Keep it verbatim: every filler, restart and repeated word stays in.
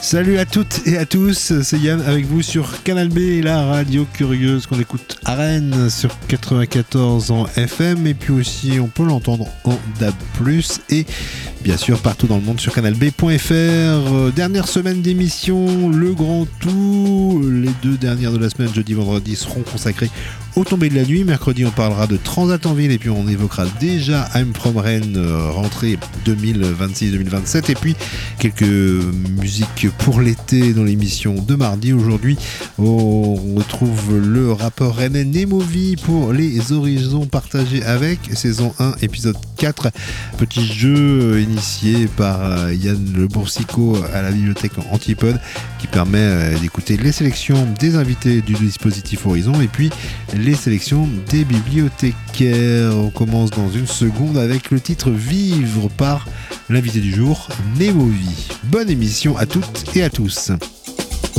Salut à toutes et à tous, c'est Yann avec vous sur Canal B, la radio curieuse qu'on écoute à Rennes sur quatre-vingt-quatorze en F M, et puis aussi on peut l'entendre en D A B plus, et bien sûr partout dans le monde sur canal b point f r. Euh, dernière semaine d'émission, le grand tout. Les deux dernières de la semaine, jeudi, vendredi, seront consacrées au tombé de la nuit. Mercredi, on parlera de Transat en ville, et puis on évoquera déjà I'm From Rennes, euh, rentrée deux mille vingt-six deux mille vingt-sept, et puis quelques musiques pour l'été dans l'émission de mardi. Aujourd'hui, on retrouve le rappeur rennais Nemovi pour Les Horizons Partagés avec, saison un, épisode quatre. Petit jeu initié par Yann Le Boursicot à la bibliothèque Antipode, qui permet d'écouter les sélections des invités du dispositif Horizon et puis les sélections des bibliothécaires. On commence dans une seconde avec le titre Vivre par l'invité du jour, Nemovi. Bonne émission à toutes et à tous.